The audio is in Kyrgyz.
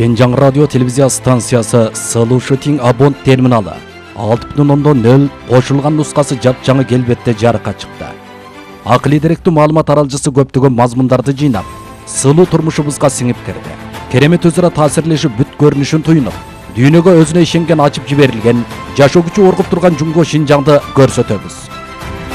Şenjan Radyo Televizya Stansiyası Solution Abon terminali 6.0 qo'shilgan nusxasi jap-жаңы kelbetde жарыққа chiqdi. Aqli direktli ma'lumot taralgısı көптөгөн mazmunlardı жыйнап, сылуу turmuşubuzga singib kirdi. Keremet özüra ta'sirleşip büt görünüşün tuyunup, dünyöge özüne işengen açıp jiberilgen, жашоо күчү оргуп турган Жумго Шинжаңды көрсөтөбүз.